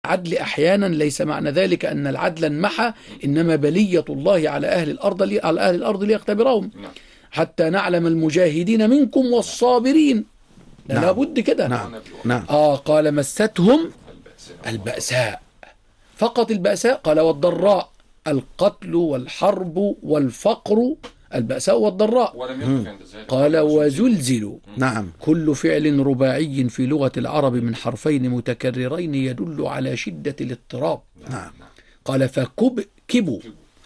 العدل أحيانا ليس معنى ذلك أن العدل انمحى، إنما بلية الله على أهل الأرض ليختبرهم حتى نعلم المجاهدين منكم والصابرين. نعم. لابد كده. نعم. قال مستهم البأساء، فقط البأساء. قال والضراء، القتل والحرب والفقر، البأساء والضراء. قال وزلزلوا. نعم. كل فعل رباعي في لغة العرب من حرفين متكررين يدل على شدة الاضطراب. نعم. قال فكبوا،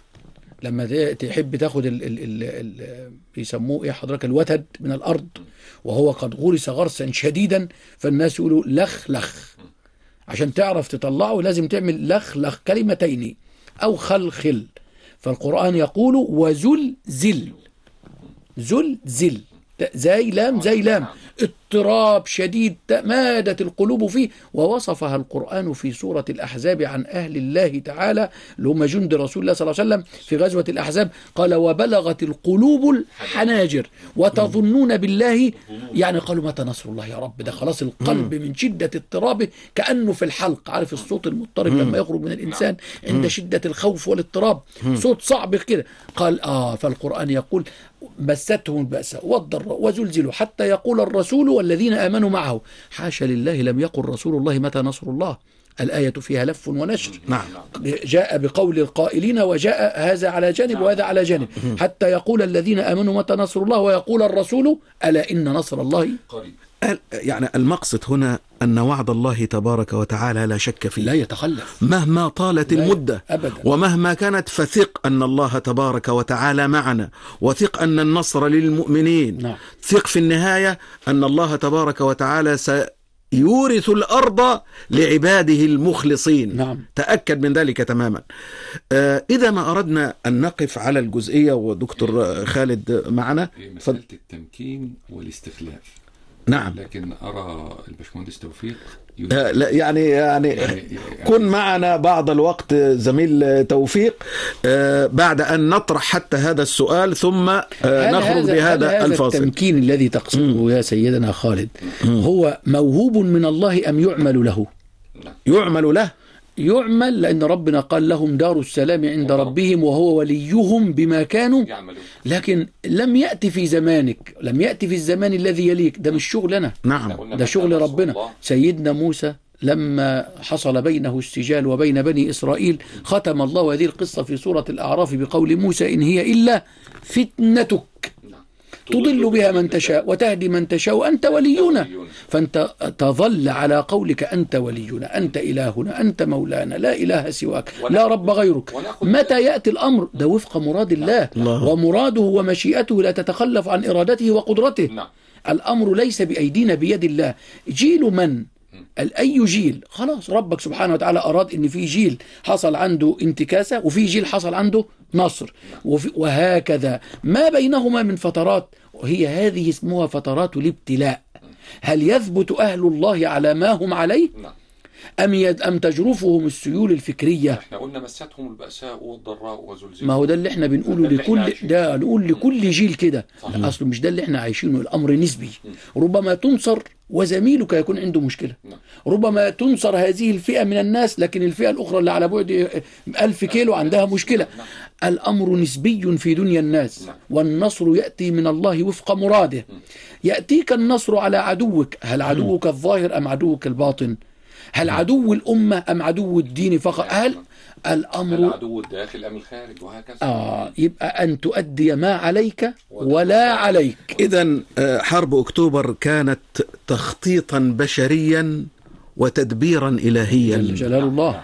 لما تحب تاخد بيسموه ايه حضرتك، الوتد من الأرض وهو قد غرس غرسا شديدا، فالناس يقولوا لخ لخ، عشان تعرف تطلعه لازم تعمل لخ لخ كلمتين أو خلخل. فالقرآن يقول وزلزل، زلزل، زي لام زي لام، اضطراب شديد تمادت القلوب فيه. ووصفها القرآن في سورة الأحزاب عن أهل الله تعالى اللي هم جند رسول الله صلى الله عليه وسلم في غزوة الأحزاب. قال وبلغت القلوب الحناجر وتظنون بالله، يعني قالوا متى نصر الله يا رب. ده خلاص القلب من شدة اضطرابه كأنه في الحلق، عارف الصوت المضطرب لما يخرج من الإنسان عند شدة الخوف والاضطراب، صوت صعب كده. قال فالقرآن يقول مستهم البأساء والضراء وزلزلوا حتى يقول الرسول والذين آمنوا معه. حاشا لله، لم يقل رسول الله متى نصر الله. الآية فيها لف ونشر. نعم. جاء بقول القائلين وجاء هذا على جانب وهذا على جانب، حتى يقول الذين آمنوا متى نصر الله ويقول الرسول ألا إن نصر الله قريب. يعني المقصد هنا أن وعد الله تبارك وتعالى لا شك فيه، لا يتخلف مهما طالت المدة أبدا. ومهما كانت، فثق أن الله تبارك وتعالى معنا، وثق أن النصر للمؤمنين. نعم. ثق في النهاية أن الله تبارك وتعالى سيورث الأرض لعباده المخلصين. نعم. تأكد من ذلك تماما. إذا ما أردنا أن نقف على الجزئية، ودكتور خالد معنا، مسألة التمكين والاستخلاف. نعم. لكن أرى الباشمهندس توفيق لا يعني كن معنا بعض الوقت زميل توفيق، بعد أن نطرح حتى هذا السؤال ثم نخرج بهذا الفاصل. التمكين الذي تقصده يا سيدنا خالد هو موهوب من الله أم يعمل له؟ يعمل له. يعمل، لأن ربنا قال لهم دار السلام عند ربهم وهو وليهم بما كانوا يعملون. لكن لم يأتي في زمانك، لم يأتي في الزمان الذي يليك. ده مش شغلنا. نعم. ده شغل ربنا. سيدنا موسى لما حصل بينه السجال وبين بني إسرائيل ختم الله هذه القصة في سورة الأعراف بقول موسى إن هي إلا فتنتك تضل بها من تشاء وتهدي من تشاء وأنت ولينا. فأنت تظل على قولك أنت ولينا، أنت إلهنا، أنت مولانا، لا إله سواك، لا رب غيرك. متى يأتي الأمر ده وفق مراد الله، ومراده ومشيئته لا تتخلف عن إرادته وقدرته. الأمر ليس بأيدينا بيد الله. جيل من؟ أي جيل؟ خلاص ربك سبحانه وتعالى أراد إن في جيل حصل عنده انتكاسة وفي جيل حصل عنده نصر، وهكذا ما بينهما من فترات، وهي هذه اسمها فترات الابتلاء. هل يثبت أهل الله على ما هم عليه أم تجرفهم السيول الفكرية؟ احنا قلنا مستهم البأساء والضراء وزلزلوا. ما هو ده اللي احنا بنقوله لكل ده، نقول لكل جيل كده. أصله مش ده اللي احنا عايشينه، الأمر نسبي. ربما تنصر وزميلك يكون عنده مشكلة، ربما تنصر هذه الفئة من الناس لكن الفئة الأخرى اللي على بعد 1000 كيلو عندها مشكلة. الأمر نسبي في دنيا الناس، والنصر يأتي من الله وفق مراده. يأتيك النصر على عدوك، هل عدوك الظاهر أم عدوك الباطن؟ هل عدو الأمة أم عدو الدين فقط؟ هل الأمر العدو الداخل أم الخارج؟ وهكذا. يبقى أن تؤدي ما عليك ولا عليك. إذن حرب أكتوبر كانت تخطيطا بشريا وتدبيرا إلهيا. جلال الله.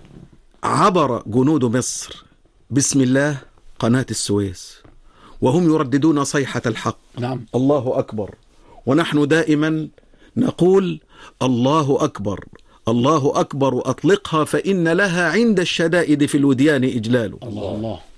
عبر جنود مصر بسم الله قناة السويس وهم يرددون صيحة الحق. نعم. الله أكبر. ونحن دائما نقول الله أكبر، الله أكبر، أطلقها فإن لها عند الشدائد في الوديان إجلال. الله.